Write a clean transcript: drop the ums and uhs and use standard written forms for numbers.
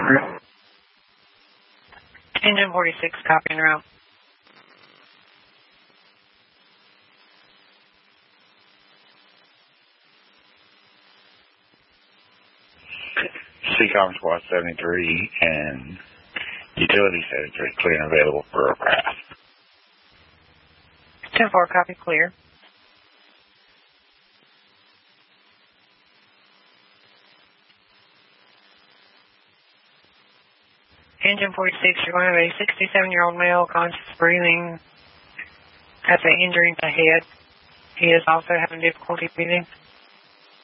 Engine 46, copy en route. Seacom Squad 73 and Utility 73, clear and available for aircraft. 10-4, copy, clear. Engine 46, you're going to have a 67-year-old male, conscious breathing, has an injury in the head. He is also having difficulty breathing.